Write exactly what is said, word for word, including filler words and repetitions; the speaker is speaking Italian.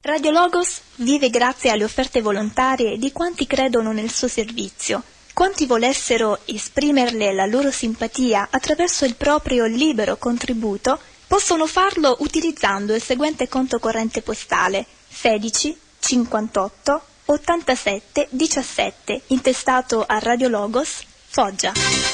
Radio Logos vive grazie alle offerte volontarie di quanti credono nel suo servizio. Quanti volessero esprimerle la loro simpatia attraverso il proprio libero contributo, possono farlo utilizzando il seguente conto corrente postale sedici cinquantotto ottantasette diciassette, intestato a Radio Logos, Foggia.